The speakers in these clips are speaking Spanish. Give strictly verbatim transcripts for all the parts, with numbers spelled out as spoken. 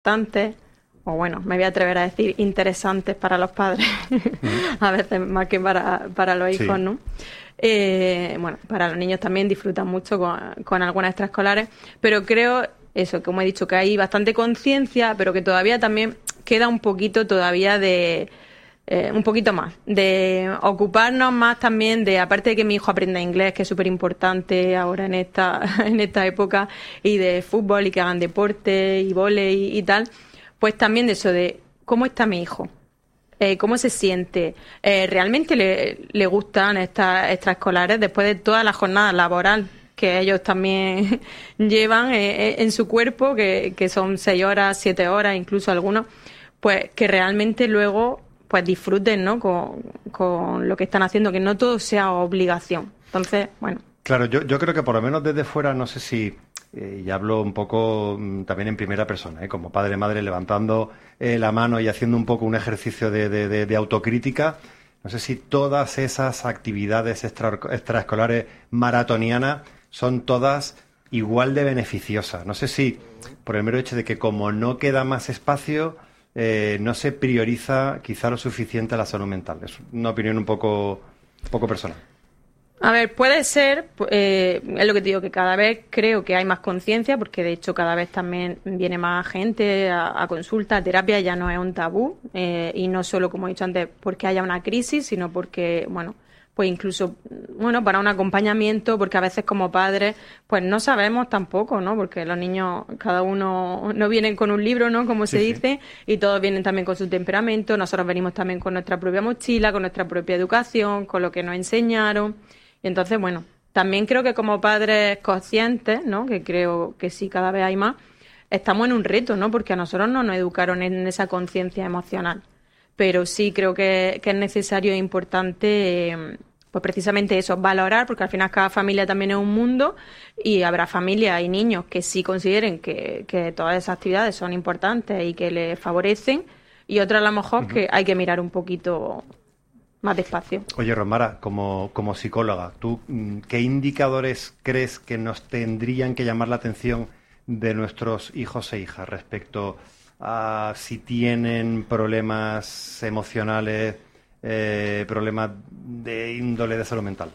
importantes, o bueno, me voy a atrever a decir interesantes para los padres, a veces más que para, para los hijos, sí. ¿no? Eh, bueno, para los niños también disfrutan mucho con, con algunas extraescolares, pero creo, eso, como he dicho, que hay bastante conciencia, pero que todavía también queda un poquito todavía de... Eh, un poquito más, de ocuparnos más también de, aparte de que mi hijo aprenda inglés, que es súper importante ahora en esta, en esta época, y de fútbol y que hagan deporte y vóley y, y tal, pues también de eso de cómo está mi hijo, eh, cómo se siente, eh, realmente le, le gustan estas extraescolares después de toda la jornada laboral que ellos también llevan eh, en su cuerpo, que, que son seis horas, siete horas, incluso algunos, pues que realmente luego pues disfruten, ¿no? Con, con lo que están haciendo, que no todo sea obligación. Entonces, bueno. Claro, yo, yo creo que por lo menos desde fuera, no sé si, eh, y hablo un poco mm, también en primera persona, ¿eh? Como padre, madre, levantando eh, la mano y haciendo un poco un ejercicio de, de, de, de autocrítica, no sé si todas esas actividades extra, extraescolares maratonianas son todas igual de beneficiosas. No sé si por el mero hecho de que como no queda más espacio... Eh, no se prioriza quizá lo suficiente la salud mental. Es una opinión un poco, un poco personal. A ver, puede ser, eh, es lo que te digo, que cada vez creo que hay más conciencia, porque de hecho cada vez también viene más gente a, a consulta, a terapia, ya no es un tabú, eh, y no solo, como he dicho antes, porque haya una crisis, sino porque, bueno, pues incluso, bueno, para un acompañamiento, porque a veces como padres, pues no sabemos tampoco, ¿no? Porque los niños, cada uno no vienen con un libro, ¿no? Como se sí, dice, sí. Y todos vienen también con su temperamento, nosotros venimos también con nuestra propia mochila, con nuestra propia educación, con lo que nos enseñaron, y entonces, bueno, también creo que como padres conscientes, ¿no? Que creo que sí, cada vez hay más, estamos en un reto, ¿no? Porque a nosotros no nos educaron en esa conciencia emocional. Pero sí creo que, que es necesario e importante, eh, pues precisamente eso, valorar, porque al final cada familia también es un mundo y habrá familias y niños que sí consideren que, que todas esas actividades son importantes y que les favorecen, y otras a lo mejor uh-huh. que hay que mirar un poquito más despacio. Oye, Rosmara, como, como psicóloga, ¿tú qué indicadores crees que nos tendrían que llamar la atención de nuestros hijos e hijas respecto a si tienen problemas emocionales, eh, problemas de índole de salud mental?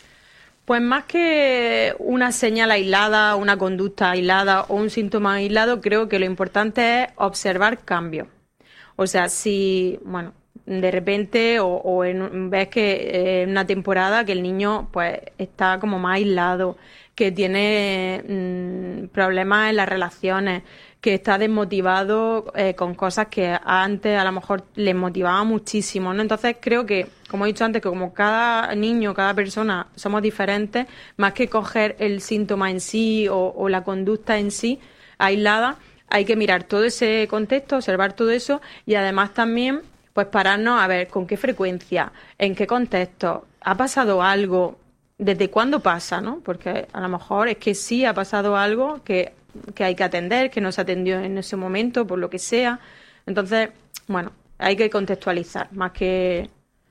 Pues más que una señal aislada, una conducta aislada o un síntoma aislado, creo que lo importante es observar cambios. O sea, si, bueno, de repente o, o en, ves que en una temporada que el niño pues está como más aislado, que tiene mmm, problemas en las relaciones, que está desmotivado eh, con cosas que antes a lo mejor les motivaba muchísimo, ¿no? Entonces creo que, como he dicho antes, que como cada niño, cada persona somos diferentes, más que coger el síntoma en sí o, o la conducta en sí aislada, hay que mirar todo ese contexto, observar todo eso y además también pues pararnos a ver con qué frecuencia, en qué contexto, ha pasado algo, desde cuándo pasa, ¿no? Porque a lo mejor es que sí ha pasado algo que que hay que atender, que no se atendió en ese momento, por lo que sea. Entonces, bueno, hay que contextualizar, más que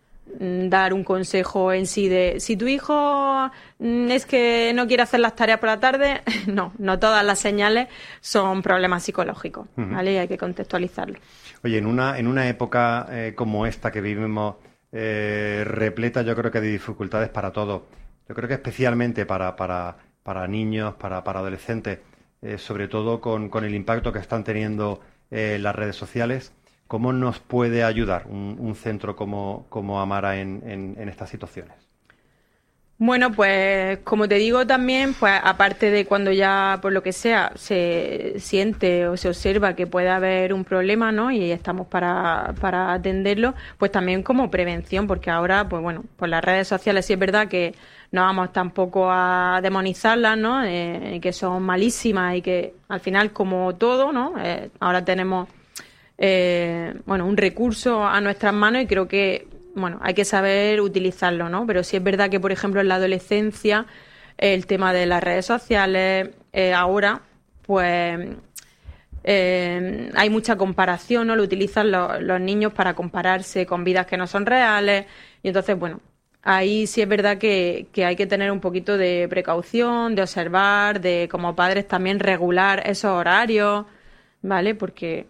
dar un consejo en sí de si tu hijo es que no quiere hacer las tareas por la tarde, no, no todas las señales son problemas psicológicos, ¿vale? Uh-huh. Y hay que contextualizarlo. Oye, en una, en una época eh, como esta que vivimos, eh, repleta yo creo que de dificultades para todos, yo creo que especialmente para, para, para niños, para, para adolescentes, Eh, sobre todo con, con el impacto que están teniendo eh, las redes sociales, ¿cómo nos puede ayudar un, un centro como, como Amara en, en, en estas situaciones? Bueno, pues como te digo también, pues aparte de cuando ya por lo que sea se siente o se observa que puede haber un problema, ¿no? Y estamos para, para atenderlo, pues también como prevención, porque ahora, pues bueno, pues las redes sociales sí es verdad que no vamos tampoco a demonizarlas, ¿no? Eh, que son malísimas y que al final, como todo, ¿no? Eh, ahora tenemos, eh, bueno, un recurso a nuestras manos y creo que, bueno, hay que saber utilizarlo, ¿no? Pero sí es verdad que, por ejemplo, en la adolescencia, el tema de las redes sociales, eh, ahora, pues eh, hay mucha comparación, ¿no? Lo utilizan los, los niños para compararse con vidas que no son reales y entonces, bueno, ahí sí es verdad que, que hay que tener un poquito de precaución, de observar, de como padres también regular esos horarios, ¿vale? Porque